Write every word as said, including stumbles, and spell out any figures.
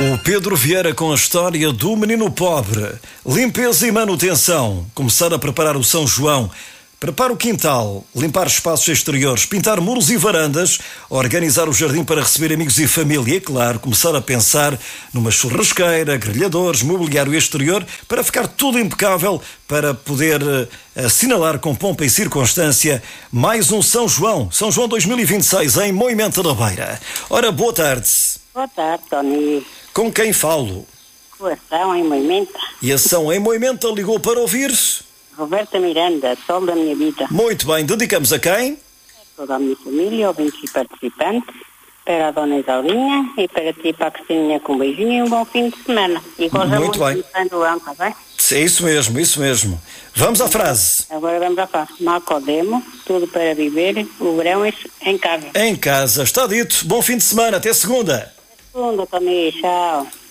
O Pedro Vieira com a história do menino pobre. Limpeza e manutenção. Começar a preparar o São João. Prepara o quintal, limpar espaços exteriores, pintar muros e varandas, organizar o jardim para receber amigos e família e, claro, começar a pensar numa churrasqueira, grelhadores, mobiliário exterior, para ficar tudo impecável, para poder uh, assinalar com pompa e circunstância mais um São João. São João dois mil e vinte e seis em Moimenta da Beira. Ora, boa tarde. Boa tarde, Tony. Com quem falo? Com a ação em Moimenta. E a ação em Moimenta ligou para ouvir? Roberta Miranda, sol da minha vida. Muito bem, dedicamos a quem? Toda a minha família, ouvintes e participantes, para a dona Isaurinha e para ti, para a Cristininha, com um beijinho e um bom fim de semana. E goza muito muito bem. São João, está bem? É isso mesmo, isso mesmo. Vamos à frase. Agora vamos à frase. Macodemo, tudo para viver, o verão é em casa. Em casa, está dito. Bom fim de semana, até segunda. Segunda, Tony, tchau.